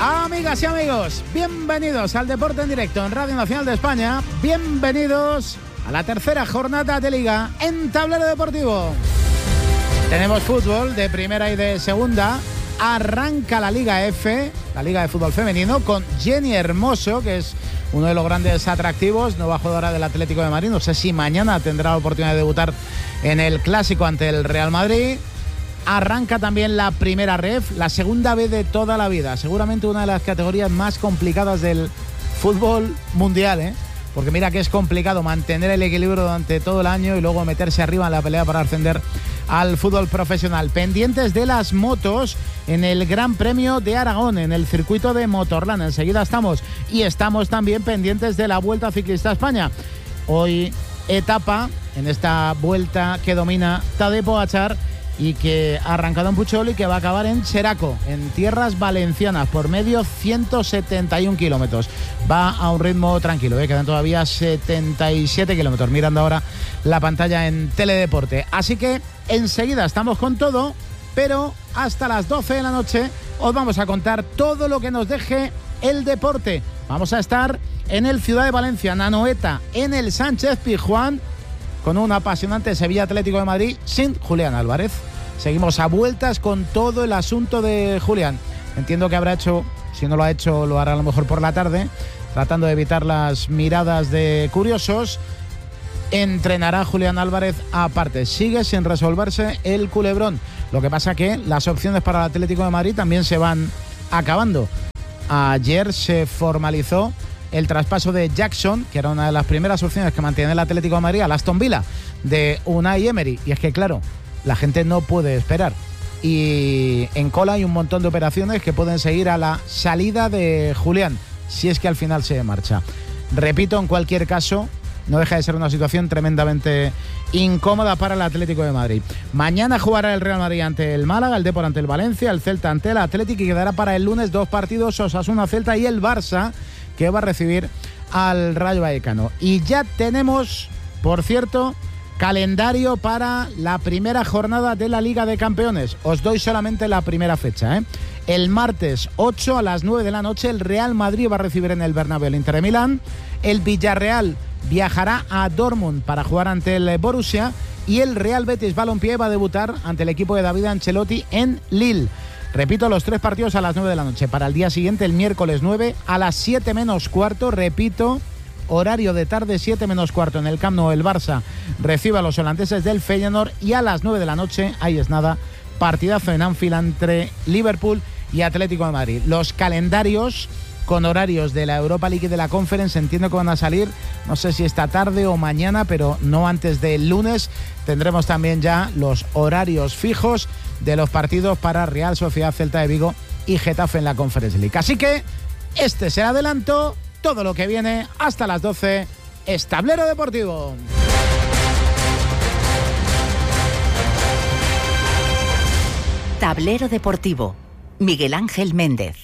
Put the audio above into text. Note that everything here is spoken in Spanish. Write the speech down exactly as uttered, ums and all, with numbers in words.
Amigas y amigos, bienvenidos al Deporte en Directo en Radio Nacional de España. Bienvenidos a la tercera jornada de Liga en Tablero Deportivo. Tenemos fútbol de primera y de segunda. Arranca la Liga F, la Liga de Fútbol Femenino, con Jenny Hermoso, que es uno de los grandes atractivos, nueva jugadora del Atlético de Madrid. No sé si mañana tendrá la oportunidad de debutar en el Clásico ante el Real Madrid. Arranca también la primera ref, la segunda vez de toda la vida. Seguramente una de las categorías más complicadas del fútbol mundial, ¿eh? Porque mira que es complicado mantener el equilibrio durante todo el año y luego meterse arriba en la pelea para ascender al fútbol profesional. Pendientes de las motos en el Gran Premio de Aragón, en el circuito de Motorland. Enseguida estamos. Y estamos también pendientes de la Vuelta Ciclista a España. Hoy etapa en esta vuelta que domina Tadej Pogačar y que ha arrancado en Puchol y que va a acabar en Cheraco, en tierras valencianas, por medio ciento setenta y un kilómetros. Va a un ritmo tranquilo, ¿eh? Quedan todavía setenta y siete kilómetros, mirando ahora la pantalla en Teledeporte. Así que enseguida estamos con todo, pero hasta las doce de la noche os vamos a contar todo lo que nos deje el deporte. Vamos a estar en el Ciudad de Valencia, en Anoeta, en el Sánchez Pizjuán, con un apasionante Sevilla Atlético de Madrid sin Julián Álvarez. Seguimos a vueltas con todo el asunto de Julián. Entiendo que habrá hecho, si no lo ha hecho, lo hará a lo mejor por la tarde, tratando de evitar las miradas de curiosos. Entrenará Julián Álvarez aparte. Sigue sin resolverse el culebrón. Lo que pasa que las opciones para el Atlético de Madrid también se van acabando. Ayer se formalizó el traspaso de Jackson, que era una de las primeras opciones que mantiene el Atlético de Madrid, al Aston Villa de Unai Emery. Y es que, claro, la gente no puede esperar. Y en cola hay un montón de operaciones que pueden seguir a la salida de Julián, si es que al final se marcha. Repito, en cualquier caso, no deja de ser una situación tremendamente incómoda para el Atlético de Madrid. Mañana jugará el Real Madrid ante el Málaga, el Depor ante el Valencia, el Celta ante el Atlético, y quedará para el lunes dos partidos: Osasuna, Celta, y el Barça, que va a recibir al Rayo Vallecano. Y ya tenemos, por cierto, calendario para la primera jornada de la Liga de Campeones. Os doy solamente la primera fecha, ¿eh? El martes ocho a las nueve de la noche el Real Madrid va a recibir en el Bernabéu el Inter de Milán. El Villarreal viajará a Dortmund para jugar ante el Borussia, y el Real Betis Balompié va a debutar ante el equipo de David Ancelotti en Lille. Repito, los tres partidos a las nueve de la noche. Para el día siguiente, el miércoles nueve, a las siete menos cuarto, repito, horario de tarde, siete menos cuarto, en el Camp Nou, el Barça recibe a los holandeses del Feyenoord, y a las nueve de la noche, ahí es nada, partidazo en Anfield entre Liverpool y Atlético de Madrid. Los calendarios con horarios de la Europa League y de la Conference entiendo que van a salir, no sé si esta tarde o mañana, pero no antes del lunes. Tendremos también ya los horarios fijos de los partidos para Real Sociedad, Celta de Vigo y Getafe en la Conference League. Así que este será adelanto, todo lo que viene hasta las doce es Tablero Deportivo. Tablero Deportivo, Miguel Ángel Méndez.